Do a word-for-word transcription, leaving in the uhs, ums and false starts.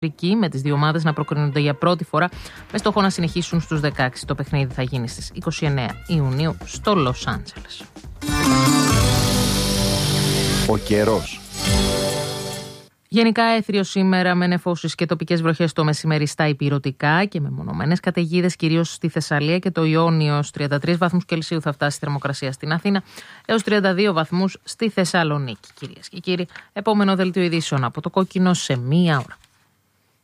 με τις δύο ομάδες να προκρίνονται για πρώτη φορά με στόχο να συνεχίσουν στους δεκαέξι. Το παιχνίδι θα γίνει στις είκοσι εννέα Ιουνίου στο Λος Άντζελες. Ο καιρός. Γενικά έθριο σήμερα με νεφώσεις και τοπικές βροχές το μεσημέρι στα ηπειρωτικά και με μονομένες καταιγίδες κυρίως στη Θεσσαλία και το Ιόνιο. Ως τριάντα τρεις βαθμούς Κελσίου θα φτάσει η θερμοκρασία στην Αθήνα έως τριάντα δύο βαθμούς στη Θεσσαλονίκη. Κυρίες και κύριοι, επόμενο δελτίο ειδήσεων από το Κόκκινο σε μία ώρα.